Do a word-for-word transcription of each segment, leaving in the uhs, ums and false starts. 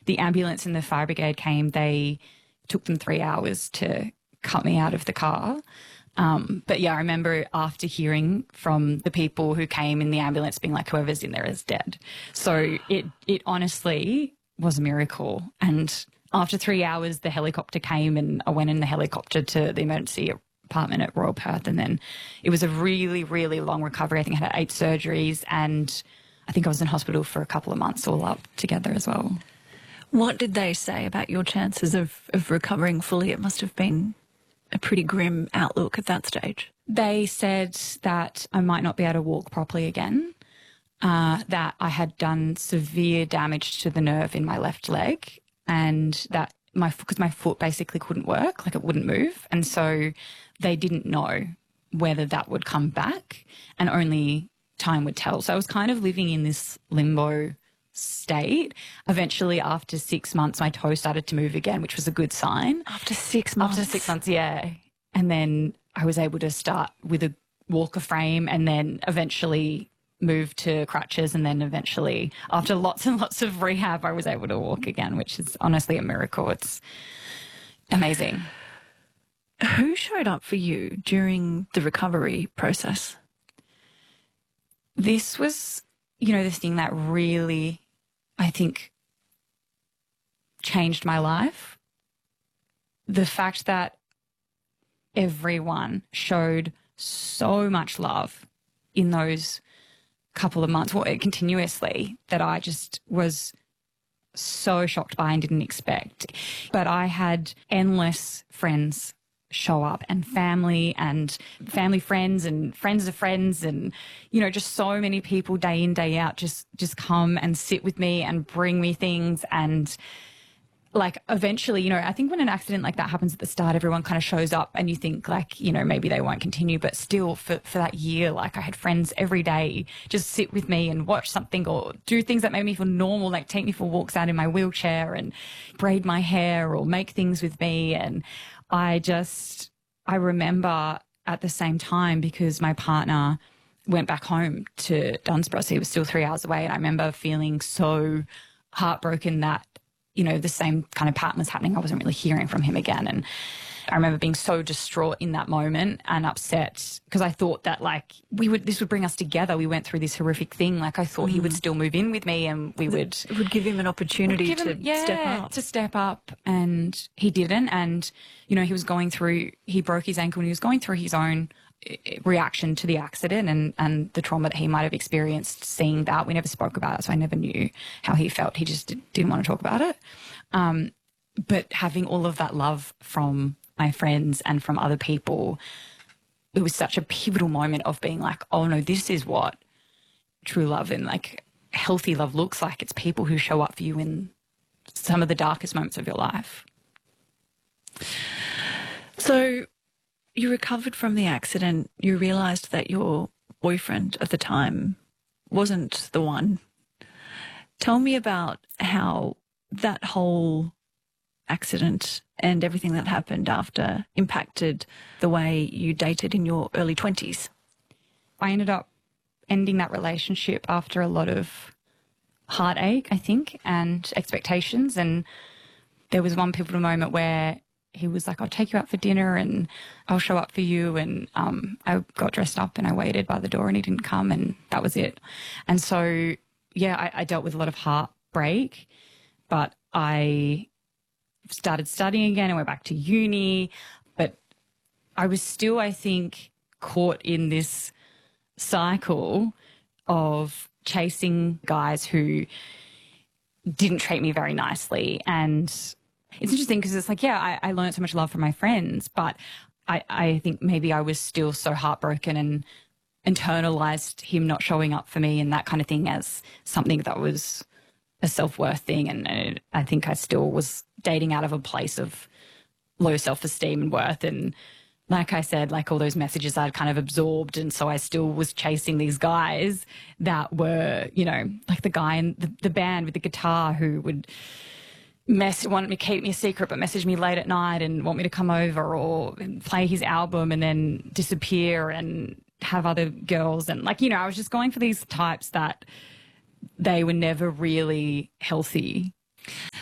the ambulance and the fire brigade came, they took them three hours to cut me out of the car. Um, but yeah, I remember after hearing from the people who came in the ambulance being like, whoever's in there is dead. So it, it honestly was a miracle. And after three hours, the helicopter came and I went in the helicopter to the emergency department at Royal Perth. And then it was a really, really long recovery. I think I had eight surgeries and I think I was in hospital for a couple of months all up together as well. What did they say about your chances of, of recovering fully? It must have been a pretty grim outlook at that stage. They said that I might not be able to walk properly again, uh, that I had done severe damage to the nerve in my left leg and that my, because my foot basically couldn't work, like it wouldn't move. And so they didn't know whether that would come back and only time would tell. So I was kind of living in this limbo state. Eventually, after six months, my toe started to move again, which was a good sign. After six months? After six months, yeah. And then I was able to start with a walker frame and then eventually move to crutches. And then eventually, after lots and lots of rehab, I was able to walk again, which is honestly a miracle. It's amazing. Who showed up for you during the recovery process? This was, you know, the thing that really, I think, changed my life. The fact that everyone showed so much love in those couple of months, well, continuously, that I just was so shocked by and didn't expect. But I had endless friends show up and family and family friends and friends of friends and, you know, just so many people day in, day out just, just come and sit with me and bring me things. And like eventually, you know, I think when an accident like that happens at the start, everyone kind of shows up and you think like, you know, maybe they won't continue. But still for, for that year, like I had friends every day just sit with me and watch something or do things that made me feel normal, like take me for walks out in my wheelchair and braid my hair or make things with me. And I just, I remember at the same time, because my partner went back home to Dunsborough, so he was still three hours away. And I remember feeling so heartbroken that, you know, the same kind of pattern was happening. I wasn't really hearing from him again. And I remember being so distraught in that moment and upset because I thought that like we would, this would bring us together. We went through this horrific thing. Like I thought mm. he would still move in with me and we would. It would give him an opportunity him, to yeah, step up. to step up. And he didn't. And, you know, he was going through, he broke his ankle and he was going through his own reaction to the accident and, and the trauma that he might have experienced seeing that. We never spoke about it, so I never knew how he felt. He just didn't want to talk about it. Um, but having all of that love from my friends and from other people, it was such a pivotal moment of being like, oh no, this is what true love and like healthy love looks like. It's people who show up for you in some of the darkest moments of your life. So you recovered from the accident. You realised that your boyfriend at the time wasn't the one. Tell me about how that whole accident and everything that happened after impacted the way you dated in your early twenties. I ended up ending that relationship after a lot of heartache, I think, and expectations. And there was one pivotal moment where he was like, I'll take you out for dinner and I'll show up for you. And um, I got dressed up and I waited by the door and he didn't come and that was it. And so, yeah, I, I dealt with a lot of heartbreak, but I started studying again. I went back to uni, but I was still, I think, caught in this cycle of chasing guys who didn't treat me very nicely. And it's interesting because it's like, yeah, I, I learned so much love from my friends, but I, I think maybe I was still so heartbroken and internalized him not showing up for me and that kind of thing as something that was a self-worth thing. And uh, I think I still was dating out of a place of low self-esteem and worth. And like I said, like all those messages I'd kind of absorbed. And so I still was chasing these guys that were, you know, like the guy in the, the band with the guitar who would mess, want me to keep me a secret, but message me late at night and want me to come over or play his album and then disappear and have other girls. And like, you know, I was just going for these types that they were never really healthy.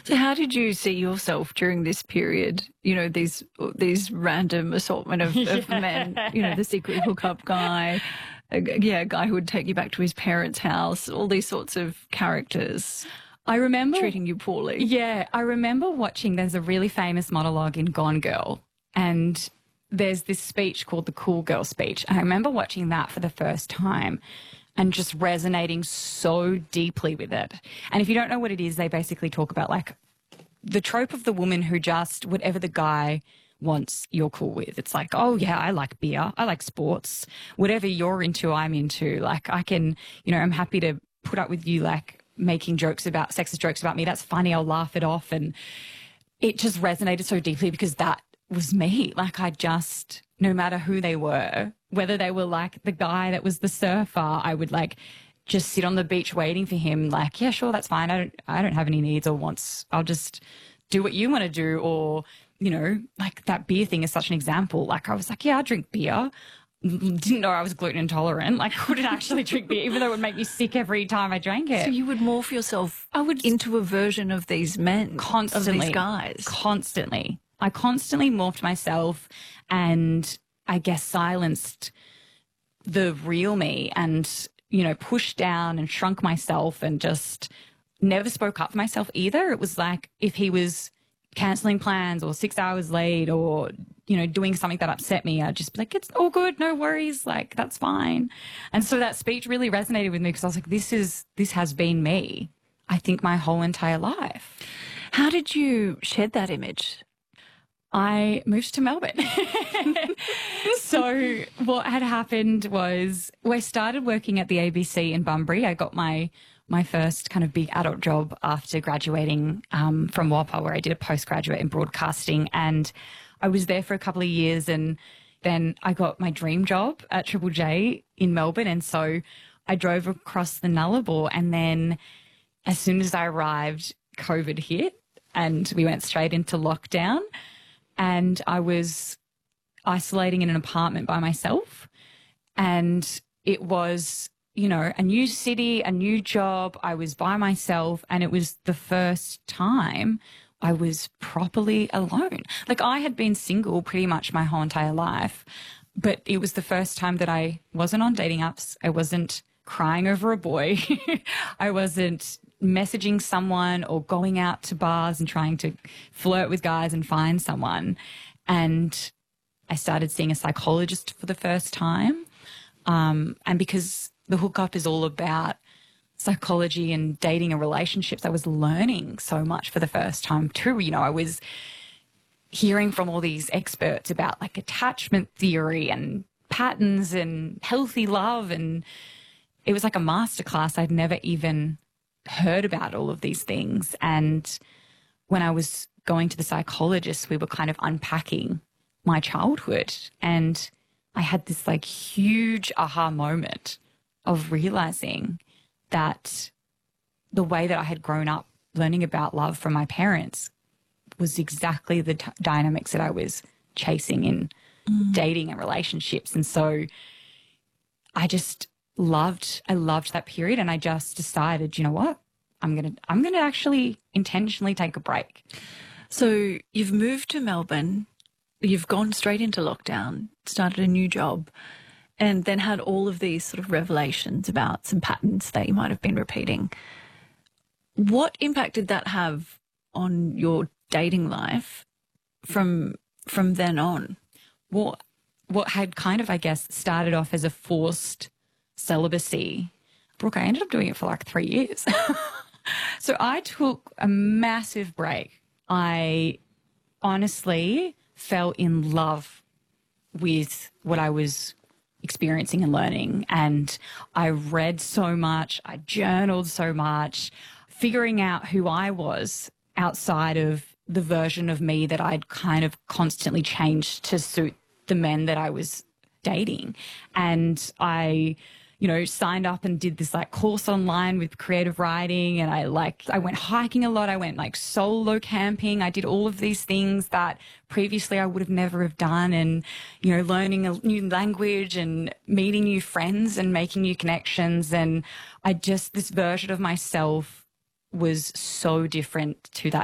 So how did you see yourself during this period? You know, these these random assortment of, of Yeah. men, you know, the secret hookup guy, a, yeah, a guy who would take you back to his parents' house, all these sorts of characters I remember treating you poorly. Yeah, I remember watching, there's a really famous monologue in Gone Girl, and there's this speech called the Cool Girl speech. And I remember watching that for the first time and just resonating so deeply with it. And if you don't know what it is, they basically talk about like the trope of the woman who just, whatever the guy wants, you're cool with. It's like, oh yeah, I like beer, I like sports, whatever you're into, I'm into. Like I can, you know, I'm happy to put up with you like making jokes about, sexist jokes about me. That's funny, I'll laugh it off. And it just resonated so deeply because that was me. Like I just, no matter who they were, whether they were like the guy that was the surfer, I would like just sit on the beach waiting for him. Like, yeah, sure, that's fine. I don't, I don't have any needs or wants. I'll just do what you want to do. Or, you know, like that beer thing is such an example. Like I was like, yeah, I drink beer. Didn't know I was gluten intolerant. Like couldn't actually drink beer, even though it would make me sick every time I drank it. So you would morph yourself I would into a version of these men, constantly, of these guys. Constantly. I constantly morphed myself and I guess silenced the real me and, you know, pushed down and shrunk myself and just never spoke up for myself either. It was like if he was cancelling plans or six hours late or, you know, doing something that upset me, I'd just be like, it's all good, no worries, like that's fine. And so that speech really resonated with me because I was like, this is, this has been me, I think, my whole entire life. How did you shed that image? I moved to Melbourne. So what had happened was we started working at the A B C in Bunbury. I got my my first kind of big adult job after graduating um, from W A P A, where I did a postgraduate in broadcasting. And I was there for a couple of years and then I got my dream job at Triple J in Melbourne. And so I drove across the Nullarbor, and then as soon as I arrived, COVID hit and we went straight into lockdown. And I was isolating in an apartment by myself. And it was, you know, a new city, a new job. I was by myself. And it was the first time I was properly alone. Like I had been single pretty much my whole entire life. But it was the first time that I wasn't on dating apps. I wasn't crying over a boy. I wasn't messaging someone or going out to bars and trying to flirt with guys and find someone. And I started seeing a psychologist for the first time. Um, and because the hookup is all about psychology and dating and relationships, I was learning so much for the first time too. You know, I was hearing from all these experts about like attachment theory and patterns and healthy love. And it was like a masterclass. I'd never even heard about all of these things. And when I was going to the psychologist, we were kind of unpacking my childhood. And I had this like huge aha moment of realizing that the way that I had grown up learning about love from my parents was exactly the t- dynamics that I was chasing in mm. dating and relationships. And so I just loved, I loved that period. And I just decided, you know what, I'm going to, I'm going to actually intentionally take a break. So you've moved to Melbourne, you've gone straight into lockdown, started a new job, and then had all of these sort of revelations about some patterns that you might have been repeating. What impact did that have on your dating life from from then on? Well, what had kind of, I guess, started off as a forced celibacy, Brooke, I ended up doing it for like three years. So I took a massive break. I honestly fell in love with what I was experiencing and learning. And I read so much, I journaled so much, figuring out who I was outside of the version of me that I'd kind of constantly changed to suit the men that I was dating. And I, you know, signed up and did this like course online with creative writing. And I like, I went hiking a lot. I went like solo camping. I did all of these things that previously I would have never have done. And, you know, learning a new language and meeting new friends and making new connections. And I just, this version of myself was so different to that